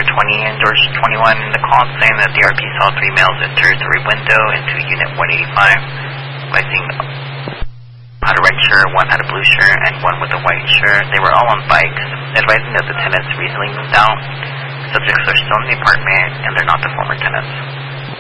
20 and George 21 in the call saying that the RP saw 3 males enter through a window into Unit 185, placing had a red shirt, one had a blue shirt, and one with a white shirt. They were all on bikes, advising that the tenants recently moved out. Subjects are still in the apartment, and they're not the former tenants.